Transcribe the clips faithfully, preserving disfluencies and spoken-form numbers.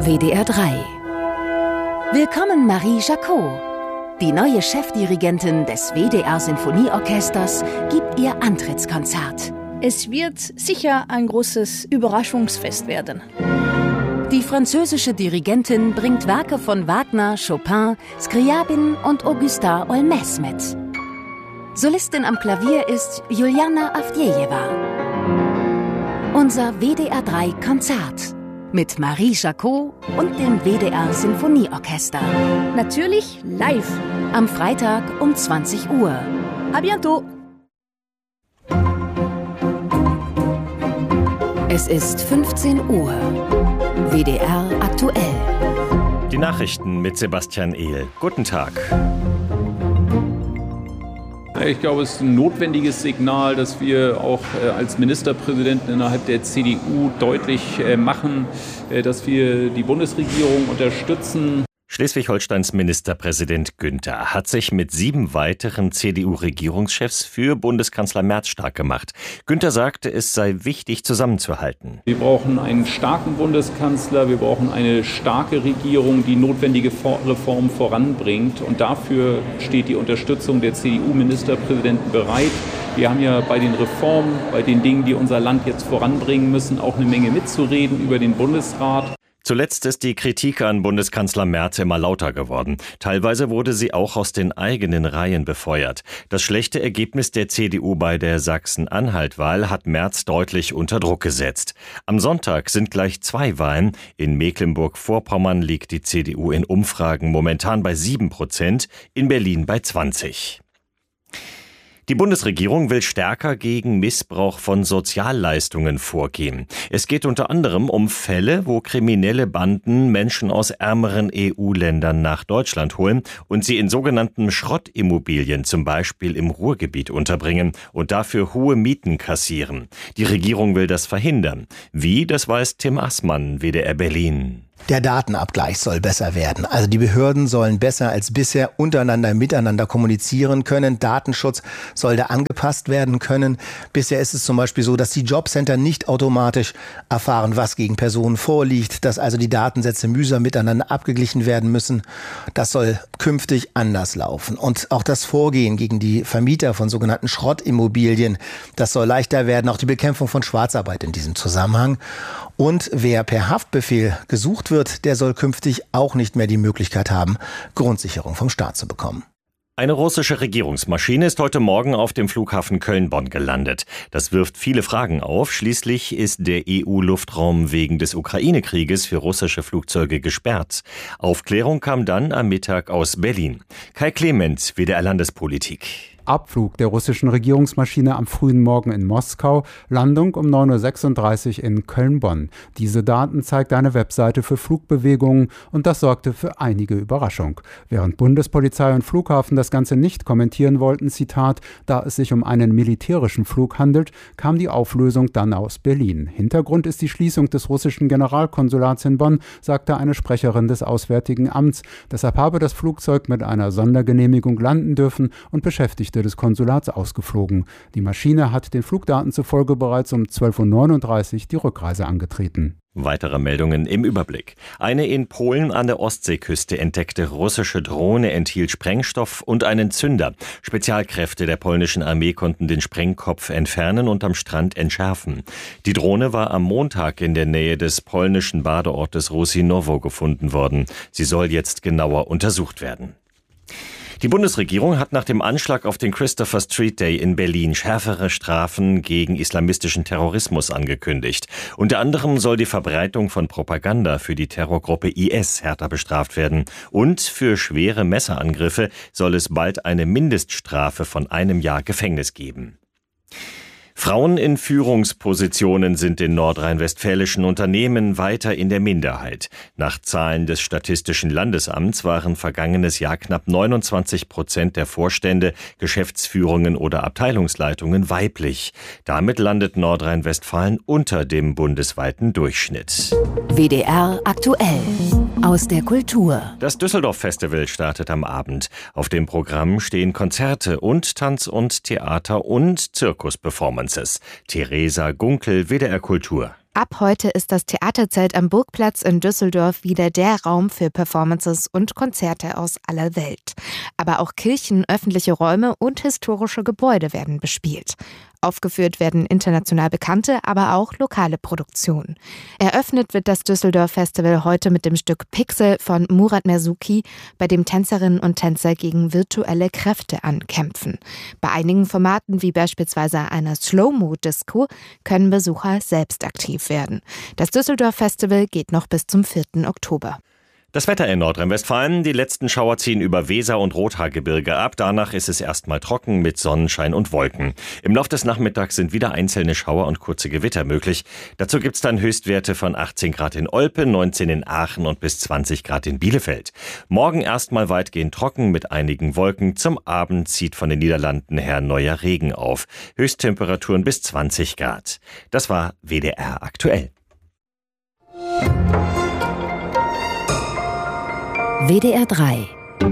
W D R drei. Willkommen Marie Jacot. Die neue Chefdirigentin des W D R-Sinfonieorchesters gibt ihr Antrittskonzert. Es wird sicher ein großes Überraschungsfest werden. Die französische Dirigentin bringt Werke von Wagner, Chopin, Scriabin und Augustin Olmès mit. Solistin am Klavier ist Juliana Avdjejewa. Unser W D R drei Konzert mit Marie Jacot und dem W D R-Sinfonieorchester. Natürlich live. Am Freitag um zwanzig Uhr. A bientôt. Es ist fünfzehn Uhr. W D R aktuell. Die Nachrichten mit Sebastian Ehl. Guten Tag. Ich glaube, es ist ein notwendiges Signal, dass wir auch als Ministerpräsidenten innerhalb der C D U deutlich machen, dass wir die Bundesregierung unterstützen. Schleswig-Holsteins Ministerpräsident Günther hat sich mit sieben weiteren C D U-Regierungschefs für Bundeskanzler Merz stark gemacht. Günther sagte, es sei wichtig, zusammenzuhalten. Wir brauchen einen starken Bundeskanzler, wir brauchen eine starke Regierung, die notwendige Reformen voranbringt. Und dafür steht die Unterstützung der C D U-Ministerpräsidenten bereit. Wir haben ja bei den Reformen, bei den Dingen, die unser Land jetzt voranbringen müssen, auch eine Menge mitzureden über den Bundesrat. Zuletzt ist die Kritik an Bundeskanzler Merz immer lauter geworden. Teilweise wurde sie auch aus den eigenen Reihen befeuert. Das schlechte Ergebnis der C D U bei der Sachsen-Anhalt-Wahl hat Merz deutlich unter Druck gesetzt. Am Sonntag sind gleich zwei Wahlen. In Mecklenburg-Vorpommern liegt die C D U in Umfragen momentan bei sieben Prozent, in Berlin bei zwanzig. Die Bundesregierung will stärker gegen Missbrauch von Sozialleistungen vorgehen. Es geht unter anderem um Fälle, wo kriminelle Banden Menschen aus ärmeren E U-Ländern nach Deutschland holen und sie in sogenannten Schrottimmobilien, zum Beispiel im Ruhrgebiet, unterbringen und dafür hohe Mieten kassieren. Die Regierung will das verhindern. Wie, das weiß Tim Assmann, W D R Berlin. Der Datenabgleich soll besser werden. Also die Behörden sollen besser als bisher untereinander, miteinander kommunizieren können. Datenschutz soll da angepasst werden können. Bisher ist es zum Beispiel so, dass die Jobcenter nicht automatisch erfahren, was gegen Personen vorliegt, dass also die Datensätze mühsam miteinander abgeglichen werden müssen. Das soll künftig anders laufen. Und auch das Vorgehen gegen die Vermieter von sogenannten Schrottimmobilien, das soll leichter werden. Auch die Bekämpfung von Schwarzarbeit in diesem Zusammenhang. Und wer per Haftbefehl gesucht wird, der soll künftig auch nicht mehr die Möglichkeit haben, Grundsicherung vom Staat zu bekommen. Eine russische Regierungsmaschine ist heute Morgen auf dem Flughafen Köln-Bonn gelandet. Das wirft viele Fragen auf. Schließlich ist der E U-Luftraum wegen des Ukraine-Krieges für russische Flugzeuge gesperrt. Aufklärung kam dann am Mittag aus Berlin. Kai Clement, W D R Landespolitik. Abflug der russischen Regierungsmaschine am frühen Morgen in Moskau, Landung um neun Uhr sechsunddreißig in Köln-Bonn. Diese Daten zeigt eine Webseite für Flugbewegungen und das sorgte für einige Überraschung. Während Bundespolizei und Flughafen das Ganze nicht kommentieren wollten, Zitat, da es sich um einen militärischen Flug handelt, kam die Auflösung dann aus Berlin. Hintergrund ist die Schließung des russischen Generalkonsulats in Bonn, sagte eine Sprecherin des Auswärtigen Amts. Deshalb habe das Flugzeug mit einer Sondergenehmigung landen dürfen und Beschäftigte des Konsulats ausgeflogen. Die Maschine hat den Flugdaten zufolge bereits um zwölf Uhr neununddreißig die Rückreise angetreten. Weitere Meldungen im Überblick. Eine in Polen an der Ostseeküste entdeckte russische Drohne enthielt Sprengstoff und einen Zünder. Spezialkräfte der polnischen Armee konnten den Sprengkopf entfernen und am Strand entschärfen. Die Drohne war am Montag in der Nähe des polnischen Badeortes Rusinowo gefunden worden. Sie soll jetzt genauer untersucht werden. Die Bundesregierung hat nach dem Anschlag auf den Christopher Street Day in Berlin schärfere Strafen gegen islamistischen Terrorismus angekündigt. Unter anderem soll die Verbreitung von Propaganda für die Terrorgruppe I S härter bestraft werden. Und für schwere Messerangriffe soll es bald eine Mindeststrafe von einem Jahr Gefängnis geben. Frauen in Führungspositionen sind in nordrhein-westfälischen Unternehmen weiter in der Minderheit. Nach Zahlen des Statistischen Landesamts waren vergangenes Jahr knapp neunundzwanzig Prozent der Vorstände, Geschäftsführungen oder Abteilungsleitungen weiblich. Damit landet Nordrhein-Westfalen unter dem bundesweiten Durchschnitt. W D R aktuell aus der Kultur. Das Düsseldorf-Festival startet am Abend. Auf dem Programm stehen Konzerte und Tanz und Theater und Zirkusperformances. Theresa Gunkel, W D R Kultur. Ab heute ist das Theaterzelt am Burgplatz in Düsseldorf wieder der Raum für Performances und Konzerte aus aller Welt. Aber auch Kirchen, öffentliche Räume und historische Gebäude werden bespielt. Aufgeführt werden international bekannte, aber auch lokale Produktionen. Eröffnet wird das Düsseldorf Festival heute mit dem Stück Pixel von Murat Merzuki, bei dem Tänzerinnen und Tänzer gegen virtuelle Kräfte ankämpfen. Bei einigen Formaten, wie beispielsweise einer Slow-Mo-Disco, können Besucher selbst aktiv werden. Das Düsseldorf Festival geht noch bis zum vierten Oktober. Das Wetter in Nordrhein-Westfalen. Die letzten Schauer ziehen über Weser- und Rothaargebirge ab. Danach ist es erstmal trocken mit Sonnenschein und Wolken. Im Laufe des Nachmittags sind wieder einzelne Schauer und kurze Gewitter möglich. Dazu gibt's dann Höchstwerte von achtzehn Grad in Olpe, neunzehn in Aachen und bis zwanzig Grad in Bielefeld. Morgen erstmal weitgehend trocken mit einigen Wolken. Zum Abend zieht von den Niederlanden her neuer Regen auf. Höchsttemperaturen bis zwanzig Grad. Das war W D R aktuell. W D R drei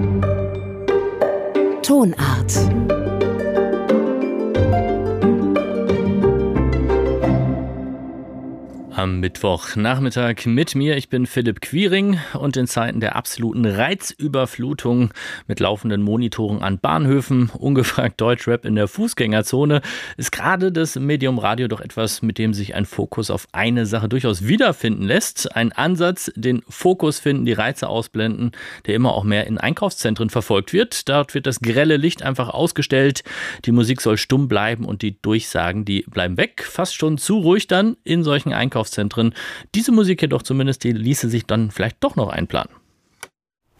Tonart. Am Mittwochnachmittag mit mir, ich bin Philipp Quiring, und in Zeiten der absoluten Reizüberflutung mit laufenden Monitoren an Bahnhöfen, ungefragt Deutschrap in der Fußgängerzone, ist gerade das Medium Radio doch etwas, mit dem sich ein Fokus auf eine Sache durchaus wiederfinden lässt. Ein Ansatz, den Fokus finden, die Reize ausblenden, der immer auch mehr in Einkaufszentren verfolgt wird. Dort wird das grelle Licht einfach ausgestellt, die Musik soll stumm bleiben und die Durchsagen, die bleiben weg. Fast schon zu ruhig dann in solchen Einkaufszentren. Diese Musik jedoch zumindest, die ließe sich dann vielleicht doch noch einplanen.